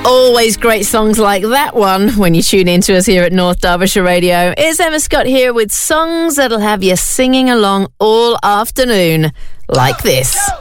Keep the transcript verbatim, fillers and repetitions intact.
Always great songs like that one when you tune in to us here at North Derbyshire Radio. It's Emma Scott here with songs that'll have you singing along all afternoon, like this.